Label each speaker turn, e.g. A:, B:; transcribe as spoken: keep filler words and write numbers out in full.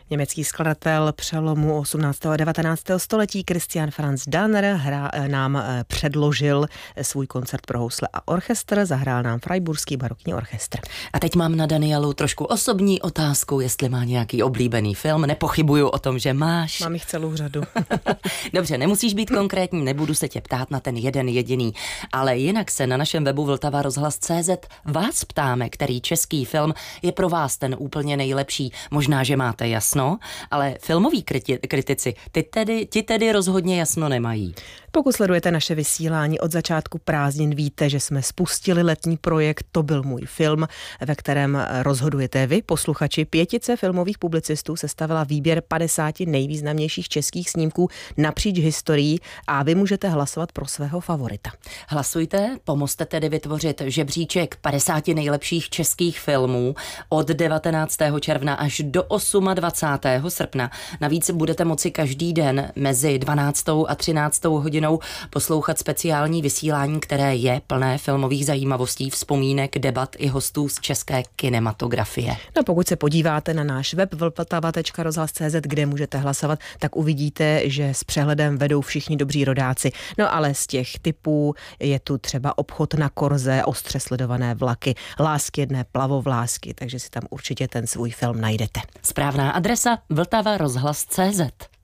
A: Německý skladatel přelomu osmnáctého a devatenáctého století Christian Franz Danner hra, nám předložil svůj koncert pro housle a orchestr, zahrál nám Freiburský barokní orchestr.
B: A teď mám na Danielu trošku osobní otázku, jestli má nějaký oblíbený film. Nepochybuju o tom, že máš.
A: Mám jich celou řadu.
B: Dobře, nemusíš být konkrétní, nebudu se tě ptát na ten jeden jediný, ale jinak se na našem webu Vltava rozhlas tečka cé zet vás ptáme, který český film je pro vás ten úplně nejlepší. Možná, že máte jasno, ale filmoví kriti- kritici, ty tedy, ti tedy rozhodně jasno nemají.
A: Pokud sledujete naše vysílání od začátku prázdnin, víte, že jsme spustili letní projekt To byl můj film, ve kterém rozhodujete vy, posluchači. Pětice filmových publicistů sestavila výběr padesáti nejvýznamnějších českých snímků napříč historií a vy můžete hlasovat pro svého favorita.
B: Hlasujte, pomozte tedy vytvořit žebříček padesáti nejlepších českých filmů od devatenáctého června až do dvacátého osmého srpna. Navíc budete moci každý den mezi dvanáctou a třináctou hodinou poslouchat speciální vysílání, které je plné filmových zajímavostí, vzpomínek, debat i hostů z české kinematografie.
A: No, pokud se podíváte na náš web vltava tečka rozhlas tečka cé zet, kde můžete hlasovat, tak uvidíte, že s přehledem vedou všichni dobří rodáci. No ale z těch typů je tu třeba Obchod na Korze, ostře sledované vlaky, Lásky jedné plavovlásky, takže si tam určitě ten svůj film najdete.
B: Správná adresa vltava rozhlas tečka cé zet.